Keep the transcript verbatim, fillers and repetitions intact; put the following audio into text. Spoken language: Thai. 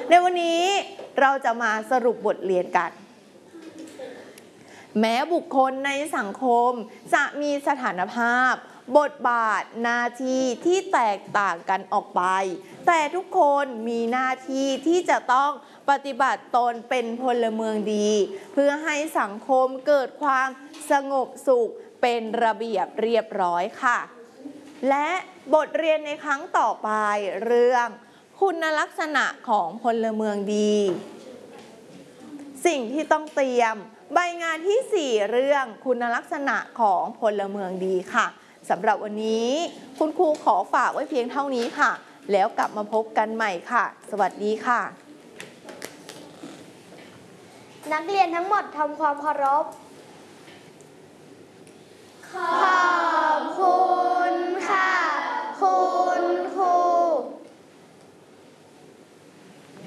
ในวันนี้เราจะมาสรุปบทเรียนกันแม้บุคคลในสังคมจะมีสถานภาพบทบาทหน้าที่ที่แตกต่างกันออกไปแต่ทุกคนมีหน้าที่ที่จะต้องปฏิบัติตนเป็นพลเมืองดีเพื่อให้สังคมเกิดความสงบสุขเป็นระเบียบเรียบร้อยค่ะและบทเรียนในครั้งต่อไปเรื่องคุณลักษณะของพลเมืองดีสิ่งที่ต้องเตรียมใบงานที่สี่เรื่องคุณลักษณะของพลเมืองดีค่ะสำหรับวันนี้คุณครูขอฝากไว้เพียงเท่านี้ค่ะแล้วกลับมาพบกันใหม่ค่ะสวัสดีค่ะนักเรียนทั้งหมดทำความเคารพขอบคุณ